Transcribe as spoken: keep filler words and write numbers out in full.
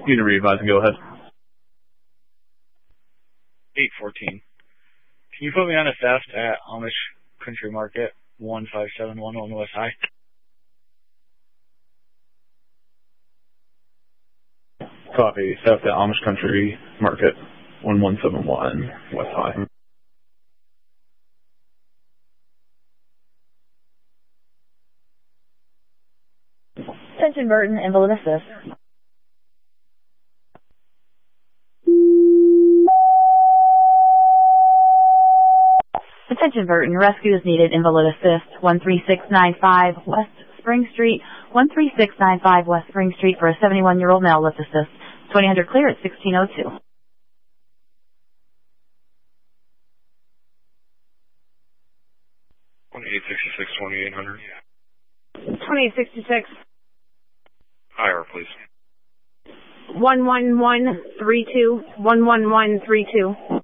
You can re-advise and go ahead. eight fourteen. Can you put me on a theft at Amish Country Market, one five seven one one West High? Copy. Theft at Amish Country Market, one one seven one West High. Attention Burton, invalid assist. Attention Burton, rescue is needed, invalid assist, one three six nine five West Spring Street, one three six nine five West Spring Street for a seventy-one-year-old male, lift assist, twenty hundred clear at sixteen oh two. twenty-eight sixty-six, twenty-eight hundred. twenty-eight sixty-six. Higher, please. one one one three two, one one one three two.